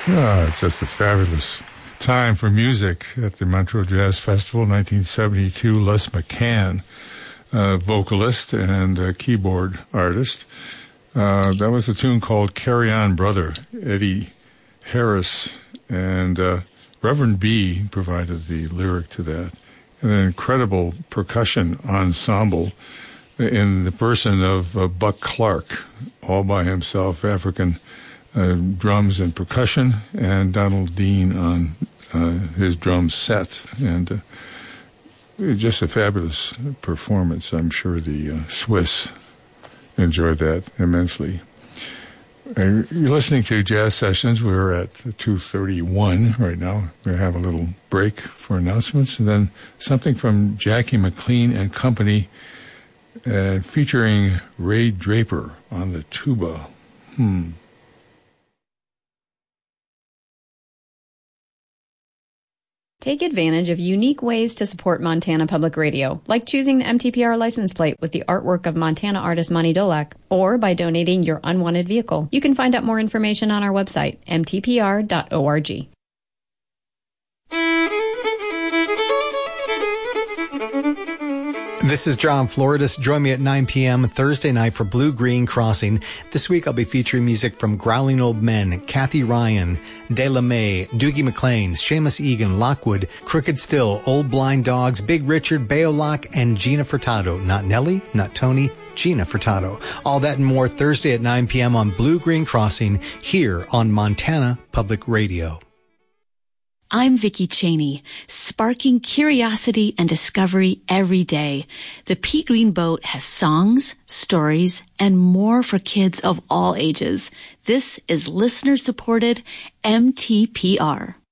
It's just a fabulous time for music at the Montreux Jazz Festival, 1972. Les McCann, vocalist and keyboard artist. That was a tune called Carry On Brother. Eddie Harris and Reverend B provided the lyric to that. An incredible percussion ensemble in the person of Buck Clark, all by himself, African drums and percussion, and Donald Dean on his drum set. And just a fabulous performance. I'm sure the Swiss enjoyed that immensely. You're listening to Jazz Sessions. We're at 2:31 right now. We're going to have a little break for announcements, and then something from Jackie McLean and Company, featuring Ray Draper on the tuba. Take advantage of unique ways to support Montana Public Radio, like choosing the MTPR license plate with the artwork of Montana artist Monty Dolak, or by donating your unwanted vehicle. You can find out more information on our website, mtpr.org. This is John Floridis. Join me at 9 p.m. Thursday night for Blue Green Crossing. This week I'll be featuring music from Growling Old Men, Kathy Ryan, De La May, Doogie McLean, Seamus Egan, Lockwood, Crooked Still, Old Blind Dogs, Big Richard, Bayolock, and Gina Furtado. Not Nelly, not Tony, Gina Furtado. All that and more Thursday at 9 p.m. on Blue Green Crossing here on Montana Public Radio. I'm Vicki Cheney, sparking curiosity and discovery every day. The Pea Green Boat has songs, stories, and more for kids of all ages. This is listener-supported MTPR.